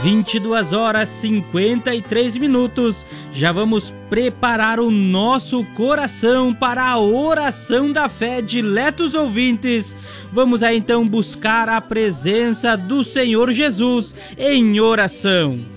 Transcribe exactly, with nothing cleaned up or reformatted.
vinte e duas horas e cinquenta e três minutos. Já vamos preparar o nosso coração para a oração da fé, diletos ouvintes. Vamos aí então buscar a presença do Senhor Jesus em oração.